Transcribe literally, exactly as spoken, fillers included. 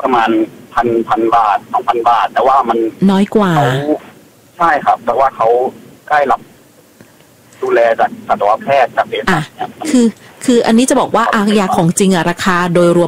ประมาณพันพันบาทสองพันบาทแต่ว่ามันน้อยกว่าใช่ครับแต่ว่าเขาใกล้รับดูแลจากสัตวแพทย์จากเภสัชเนี่ยคือคืออันนี้จะบอกว่าอายาของจริงอะราคาโดยรวม